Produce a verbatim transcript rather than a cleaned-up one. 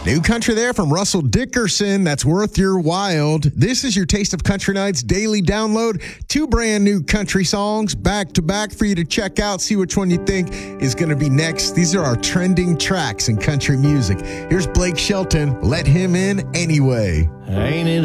New country there from Russell Dickerson. That's worth your while. This is your Taste of Country Nights daily download. Two brand new country songs back to back for you to check out. See which one you think is going to be next. These are our trending tracks in country music. Here's Blake Shelton. Let him in anyway. Ain't it